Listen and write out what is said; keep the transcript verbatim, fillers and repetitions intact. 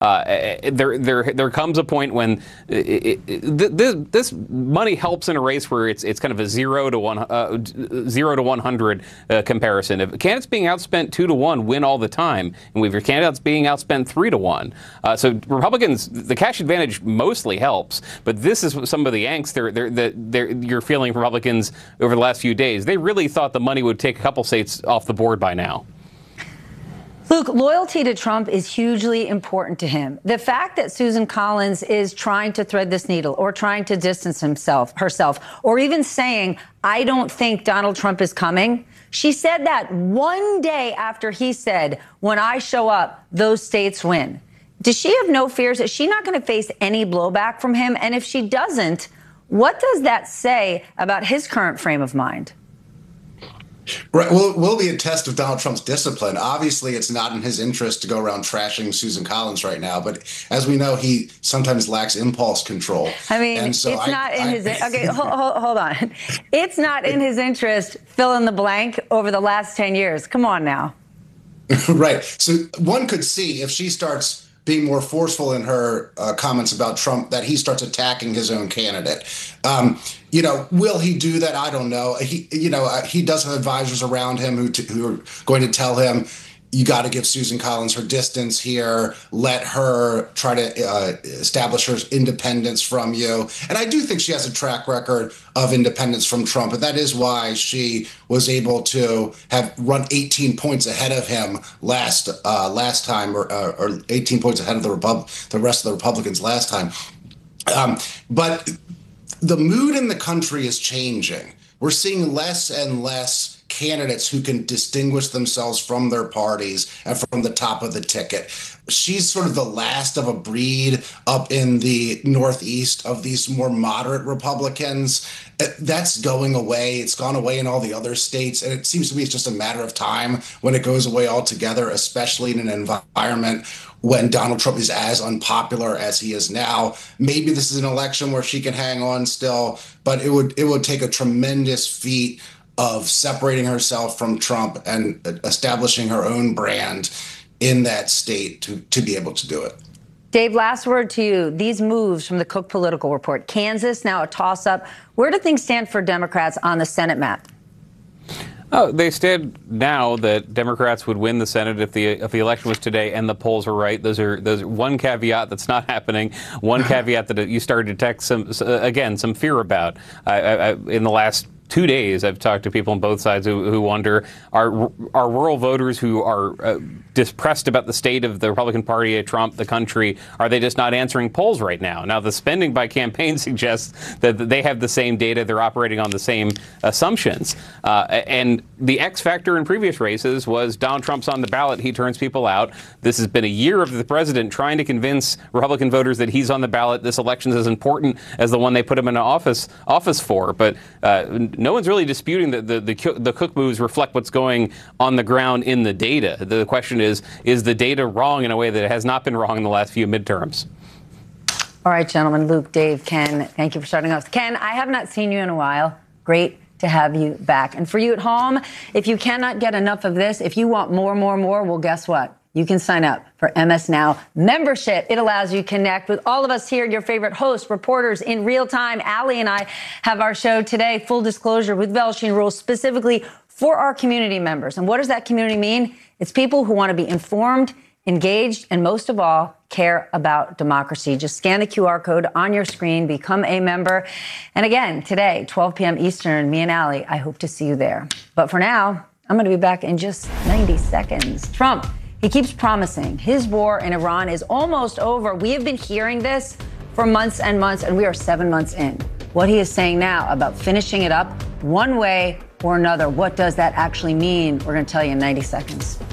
Uh, there, there, there comes a point when it, it, this, this money helps in a race where it's it's kind of a zero to one, uh, zero to one hundred uh, comparison. If candidates being outspent two to one win all the time, and we have your candidates being outspent three to one. Uh, so Republicans, the cash advantage mostly helps, but this is some of the angst they're, they're, they're, they're, you're feeling Republicans over the last few days. They really thought the money would take a couple states off the board by now. Luke, loyalty to Trump is hugely important to him. The fact that Susan Collins is trying to thread this needle or trying to distance himself, herself, or even saying, I don't think Donald Trump is coming. She said that one day after he said, when I show up, those states win. Does she have no fears? Is she not going to face any blowback from him? And if she doesn't, what does that say about his current frame of mind? Right. Well, it will be a test of Donald Trump's discipline. Obviously, it's not in his interest to go around trashing Susan Collins right now. But as we know, he sometimes lacks impulse control. I mean, and so it's I, not in I, his. Okay, hold, hold, hold on. It's not in his interest. Fill in the blank over the last ten years. Come on now. Right. So one could see if she starts being more forceful in her uh, comments about Trump, that he starts attacking his own candidate. Um, you know, will he do that? I don't know. He, you know, uh, he does have advisors around him who, t- who are going to tell him, you got to give Susan Collins her distance here. Let her try to uh, establish her independence from you. And I do think she has a track record of independence from Trump. And that is why she was able to have run eighteen points ahead of him last uh, last time, or, uh, or eighteen points ahead of the Repub- the rest of the Republicans last time. Um, but the mood in the country is changing. We're seeing less and less candidates who can distinguish themselves from their parties and from the top of the ticket. She's sort of the last of a breed up in the Northeast of these more moderate Republicans. That's going away. It's gone away in all the other states. And it seems to me it's just a matter of time when it goes away altogether, especially in an environment when Donald Trump is as unpopular as he is now. Maybe this is an election where she can hang on still, but it would it would take a tremendous feat of separating herself from Trump and establishing her own brand in that state to, to be able to do it. Dave, last word to you. These moves from the Cook Political Report. Kansas, now a toss-up. Where do things stand for Democrats on the Senate map? Oh, they stand now that Democrats would win the Senate if the if the election was today and the polls are right. Those are those are one caveat that's not happening. One caveat that you started to detect some again some fear about I, I, in the last two days. I've talked to people on both sides who, who wonder, are are rural voters who are uh, depressed about the state of the Republican Party, Trump, the country, are they just not answering polls right now? Now, the spending by campaigns suggests that they have the same data. They're operating on the same assumptions. Uh, and the X factor in previous races was Donald Trump's on the ballot. He turns people out. This has been a year of the president trying to convince Republican voters that he's on the ballot. This election is as important as the one they put him in office office for. But uh, no one's really disputing that the, the, the Cook moves reflect what's going on the ground in the data. The question is, is the data wrong in a way that it has not been wrong in the last few midterms? All right, gentlemen, Luke, Dave, Ken, thank you for starting us. Ken, I have not seen you in a while. Great to have you back. And for you at home, if you cannot get enough of this, if you want more, more, more, well, guess what? You can sign up for M S Now membership. It allows you to connect with all of us here, your favorite hosts, reporters in real time. Allie and I have our show today, full disclosure, with Velshine rules specifically for our community members. And what does that community mean? It's people who want to be informed, engaged, and most of all, care about democracy. Just scan the Q R code on your screen, become a member. And again, today, twelve p.m. Eastern, me and Allie, I hope to see you there. But for now, I'm going to be back in just ninety seconds. Trump, he keeps promising his war in Iran is almost over. We have been hearing this for months and months, and we are seven months in. What he is saying now about finishing it up one way or another, what does that actually mean? We're going to tell you in ninety seconds.